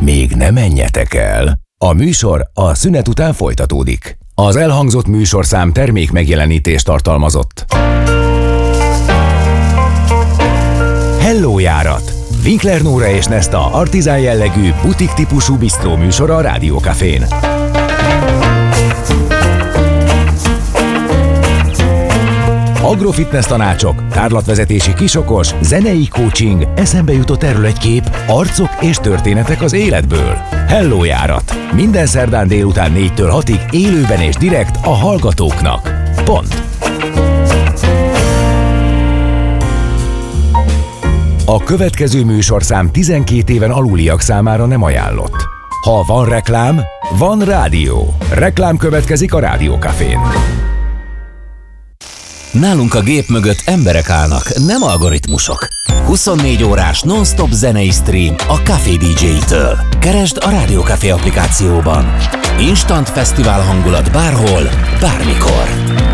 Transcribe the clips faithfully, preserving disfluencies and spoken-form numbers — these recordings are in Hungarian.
még ne menjetek el. A műsor a szünet után folytatódik. Az elhangzott műsorszám termék megjelenítést tartalmazott. Hello járat! Winkler Nóra és Nesta artizán jellegű, butik típusú bisztró műsora a Rádió Cafén. Agrofitness tanácsok, tárlatvezetési kisokos, zenei coaching, eszembe jutott erről egy kép, arcok és történetek az életből. Hello járat! Minden szerdán délután négytől hatig élőben és direkt a hallgatóknak. Pont. A következő műsorszám tizenkét éven aluliak számára nem ajánlott. Ha van reklám, van rádió. Reklám következik a Rádió Cafén. Nálunk a gép mögött emberek állnak, nem algoritmusok. huszonnégy órás non-stop zenei stream a Café dé dzsé-től. Keresd a Rádió Café applikációban. Instant fesztivál hangulat bárhol, bármikor.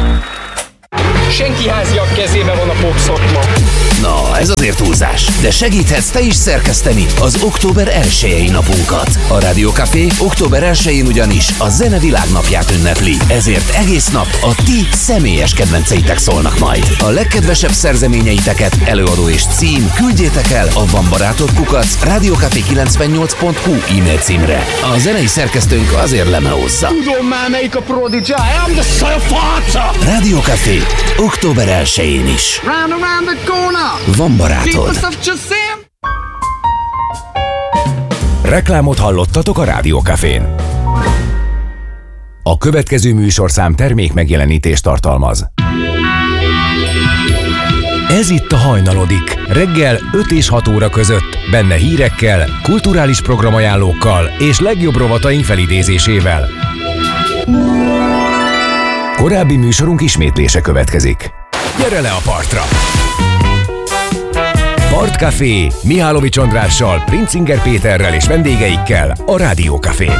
Senki háziak kezébe van a popszakma. Na, ez azért túlzás. De segíthetsz te is szerkeszteni az október elsejei napunkat. A Rádió Café október elsején ugyanis a Zene Világnapját ünnepli. Ezért egész nap a ti személyes kedvenceitek szólnak majd. A legkedvesebb szerzeményeiteket, előadó és cím küldjétek el a Van Barátod kukac rádiócafé kilencvennyolc pont hu e-mail címre. A zenei szerkesztőnk azért lemeózza. Tudom már melyik a Prodigy, I am the Szajfáca! Rádió Café október elsején is. Round around the corner. Van Barátod. Reklámot hallottatok a Rádió Cafén. A következő műsorszám termék megjelenítést tartalmaz. Ez itt a Hajnalodik. Reggel öt és hat óra között. Benne hírekkel, kulturális programajánlókkal és legjobb rovataink felidézésével. Korábbi műsorunk ismétlése következik. Gyere le a partra! Partcafé Mihálovics Andrással, Princinger Péterrel és vendégeikkel a Rádió Cafén.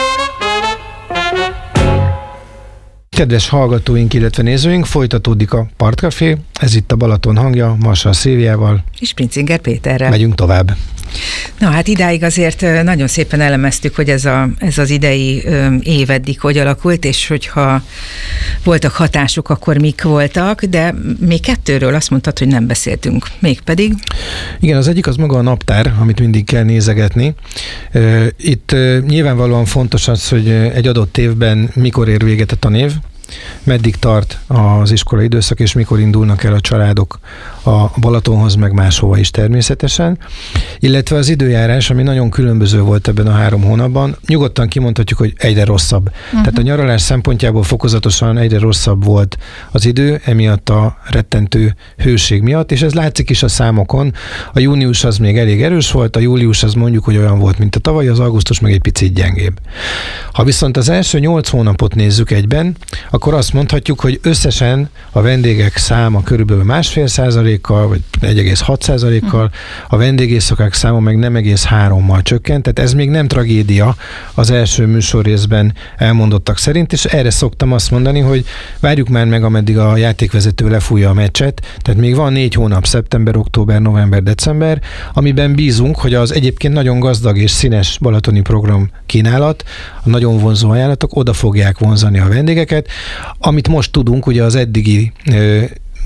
Kedves hallgatóink, illetve nézőink, folytatódik a Partcafé. Ez itt a Balaton hangja, Marsa Szilviával. És Princinger Péterrel. Megyünk tovább. Na hát idáig azért nagyon szépen elemeztük, hogy ez, a, ez az idei év eddig hogy alakult, és hogyha voltak hatások, akkor mik voltak, de még kettőről azt mondtad, hogy nem beszéltünk. Mégpedig? Igen, az egyik az maga a naptár, amit mindig kell nézegetni. Itt nyilvánvalóan fontos az, hogy egy adott évben mikor ér véget a tanév, meddig tart az iskolai időszak, és mikor indulnak el a családok a Balatonhoz, meg máshova is természetesen. Illetve az időjárás, ami nagyon különböző volt ebben a három hónapban, nyugodtan kimondhatjuk, hogy egyre rosszabb. Uh-huh. Tehát a nyaralás szempontjából fokozatosan egyre rosszabb volt az idő, emiatt a rettentő hőség miatt, és ez látszik is a számokon. A június az még elég erős volt, a július az mondjuk, hogy olyan volt, mint a tavaly, az augusztus meg egy picit gyengébb. Ha viszont az első nyolc hónapot nézzük egyben, akkor azt mondhatjuk, hogy összesen a vendégek száma körülbelül másfél százalékkal, vagy egy egész hat százalékkal, a vendégészakák száma meg nem egész hárommal csökkent, tehát ez még nem tragédia az első műsorrészben elmondottak szerint, és erre szoktam azt mondani, hogy várjuk már meg, ameddig a játékvezető lefújja a meccset, tehát még van négy hónap, szeptember, október, november, december, amiben bízunk, hogy az egyébként nagyon gazdag és színes balatoni program kínálat, a nagyon vonzó ajánlatok oda fogják vonzani a vendégeket. Amit most tudunk, ugye az eddigi ö,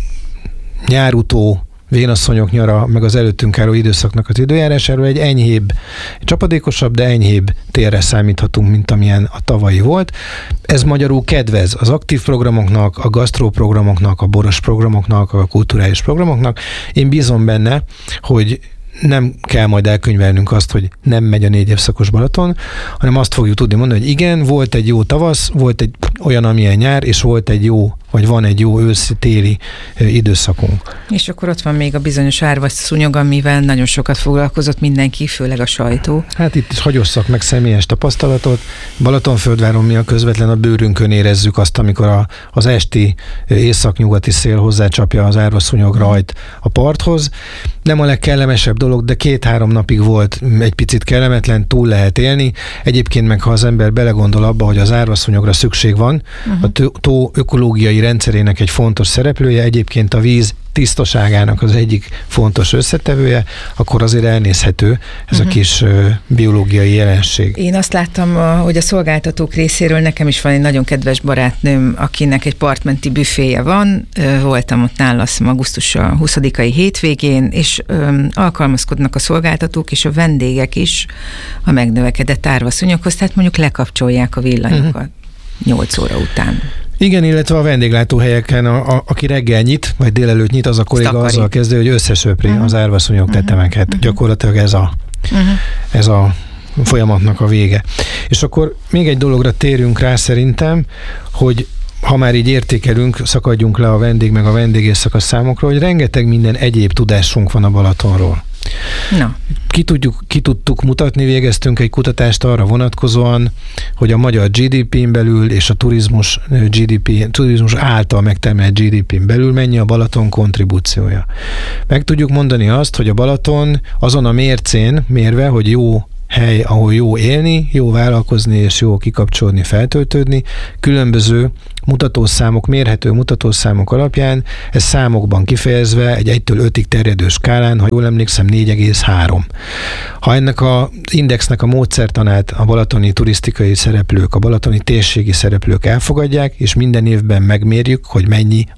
nyárutó vénasszonyok nyara, meg az előttünk álló időszaknak az időjárásáról egy enyhébb, csapadékosabb, de enyhébb térre számíthatunk, mint amilyen a tavalyi volt. Ez magyarul kedvez az aktív programoknak, a gasztró programoknak, a boros programoknak, a kulturális programoknak. Én bízom benne, hogy nem kell majd elkönyvelnünk azt, hogy nem megy a négy évszakos Balaton, hanem azt fogjuk tudni mondani, hogy igen, volt egy jó tavasz, volt egy olyan, amilyen nyár, és volt egy jó, vagy van egy jó őszi-téli időszakunk. És akkor ott van még a bizonyos árvas szúnyog, amivel nagyon sokat foglalkozott mindenki, főleg a sajtó. Hát itt is hagyosszak meg személyes tapasztalatot. Balatonföldváron mi a közvetlen a bőrünkön érezzük azt, amikor a, az esti északnyugati szél hozzácsapja az árvas szúnyog rajt a parthoz. Nem a legkellemesebb dolog, de két-három napig volt egy picit kellemetlen, túl lehet élni. Egyébként meg, ha az ember belegondol abba, hogy az árvas szúnyogra szükség van, uh-huh. a tó ökológiai rendszerének egy fontos szereplője, egyébként a víz tisztaságának az egyik fontos összetevője, akkor azért elnézhető ez uh-huh. a kis uh, biológiai jelenség. Én azt láttam, hogy a szolgáltatók részéről nekem is van egy nagyon kedves barátnőm, akinek egy partmenti büféje van. Voltam ott nála, azt hiszem, augusztus a huszadikai hétvégén, és öm, alkalmazkodnak a szolgáltatók és a vendégek is a megnövekedett árvaszúnyoghoz, tehát mondjuk lekapcsolják a villanyokat uh-huh. nyolc óra után. Igen, illetve a vendéglátóhelyeken, a, a, aki reggel nyit, vagy délelőtt nyit, az a kolléga Szakari. azzal kezdő, hogy összesöpri uh-huh. az árvaszúnyog uh-huh. tetemeket. Uh-huh. Gyakorlatilag ez a, uh-huh. ez a folyamatnak a vége. És akkor még egy dologra térjünk rá szerintem, hogy ha már így értékelünk, szakadjunk le a vendég meg a vendégészaka számokról, hogy rengeteg minden egyéb tudásunk van a Balatonról. Na. Ki, tudjuk, ki tudtuk mutatni, végeztünk egy kutatást arra vonatkozóan, hogy a magyar gé dé pén belül és a turizmus, gé dé pé, turizmus által megtermelt gé dé pén belül mennyi a Balaton kontribúciója. Meg tudjuk mondani azt, hogy a Balaton azon a mércén mérve, hogy jó hely, ahol jó élni, jó vállalkozni és jó kikapcsolódni, feltöltődni, különböző mutatószámok, mérhető mutatószámok alapján, ez számokban kifejezve egy egytől ötig terjedő skálán, ha jól emlékszem, négy egész három. Ha ennek az indexnek a módszertanát a balatoni turisztikai szereplők, a balatoni térségi szereplők elfogadják, és minden évben megmérjük, hogy mennyi